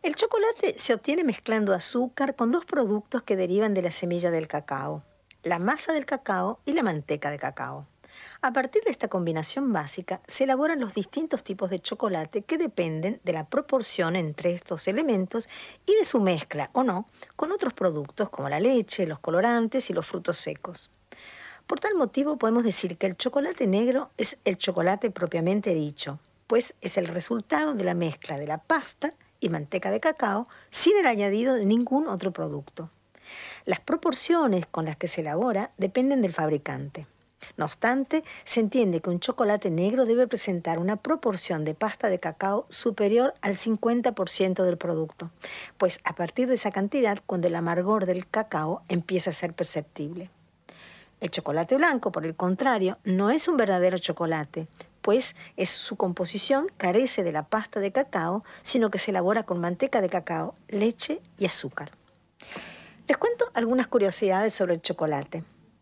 El chocolate se obtiene mezclando azúcar con dos productos que derivan de la semilla del cacao, la masa del cacao y la manteca de cacao. A partir de esta combinación básica se elaboran los distintos tipos de chocolate que dependen de la proporción entre estos elementos y de su mezcla o no con otros productos como la leche, los colorantes y los frutos secos. Por tal motivo podemos decir que el chocolate negro es el chocolate propiamente dicho, pues es el resultado de la mezcla de la pasta y manteca de cacao sin el añadido de ningún otro producto. Las proporciones con las que se elabora dependen del fabricante. No obstante, se entiende que un chocolate negro debe presentar una proporción de pasta de cacao superior al 50% del producto, pues a partir de esa cantidad cuando el amargor del cacao empieza a ser perceptible. El chocolate blanco, por el contrario, no es un verdadero chocolate, pues su composición carece de la pasta de cacao, sino que se elabora con manteca de cacao, leche y azúcar. Les cuento algunas curiosidades sobre el chocolate,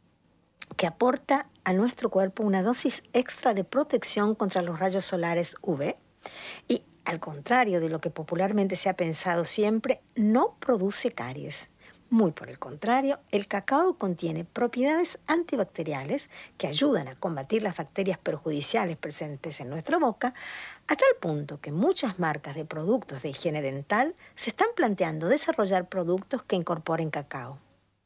que aporta a nuestro cuerpo una dosis extra de protección contra los rayos solares UV y, al contrario de lo que popularmente se ha pensado siempre, no produce caries. Muy por el contrario, el cacao contiene propiedades antibacteriales que ayudan a combatir las bacterias perjudiciales presentes en nuestra boca, a tal punto que muchas marcas de productos de higiene dental se están planteando desarrollar productos que incorporen cacao.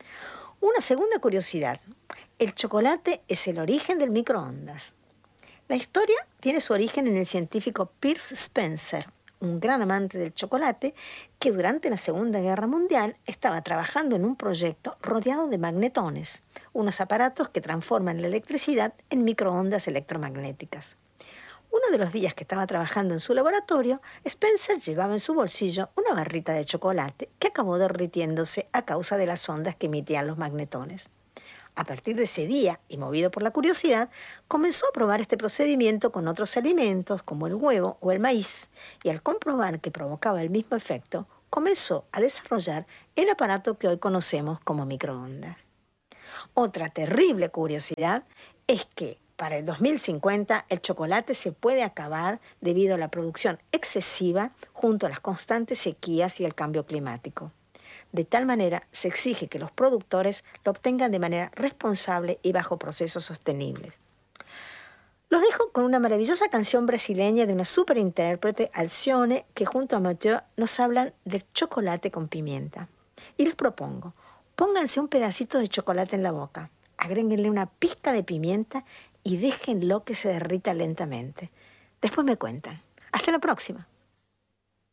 Una segunda curiosidad: el chocolate es el origen del microondas. La historia tiene su origen en el científico Pierce Spencer, un gran amante del chocolate que durante la Segunda Guerra Mundial estaba trabajando en un proyecto rodeado de magnetones, unos aparatos que transforman la electricidad en microondas electromagnéticas. Uno de los días que estaba trabajando en su laboratorio, Spencer llevaba en su bolsillo una barrita de chocolate que acabó derritiéndose a causa de las ondas que emitían los magnetones. A partir de ese día, y movido por la curiosidad, comenzó a probar este procedimiento con otros alimentos como el huevo o el maíz, y al comprobar que provocaba el mismo efecto, comenzó a desarrollar el aparato que hoy conocemos como microondas. Otra terrible curiosidad es que para el 2050 el chocolate se puede acabar debido a la producción excesiva junto a las constantes sequías y el cambio climático. De tal manera, se exige que los productores lo obtengan de manera responsable y bajo procesos sostenibles. Los dejo con una maravillosa canción brasileña de una superintérprete, Alcione, que junto a Mathieu nos hablan de chocolate con pimienta. Y les propongo, pónganse un pedacito de chocolate en la boca, agréguenle una pizca de pimienta y déjenlo que se derrita lentamente. Después me cuentan. Hasta la próxima.